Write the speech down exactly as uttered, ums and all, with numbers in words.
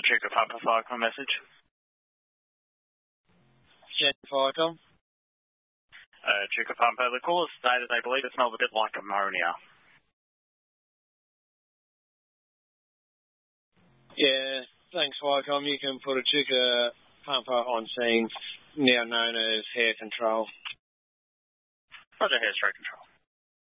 Chuka Papa Firecom message. Jen Firecom. Uh, Chuka Papa, the callers stated they believe it smells a bit like ammonia. Yeah, thanks Firecom. You can put a Chuka Pumper on scene, now known as hair control. Roger, hair straight control.